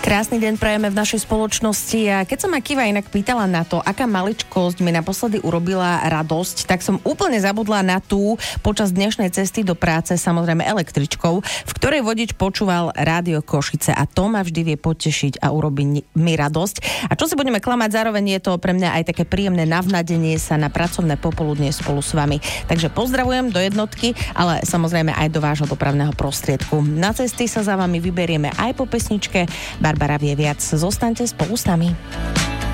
Krásny deň prajeme v našej spoločnosti a keď som ma Kiva inak pýtala na to, aká maličkosť mi naposledy urobila radosť, tak som úplne zabudla na tú počas dnešnej cesty do práce, samozrejme električkou, v ktorej vodič počúval Rádio Košice a to ma vždy vie potešiť a urobiť mi radosť. A čo si budeme klamať, zároveň je to pre mňa aj také príjemné navnadenie sa na pracovné popoludnie spolu s vami. Takže pozdravujem do jednotky, ale samozrejme aj do vášho dopravného prostriedku. Na cesty sa za vami vyberieme aj po pesničke. Barbara vie viac. Zostaňte spolu s nami.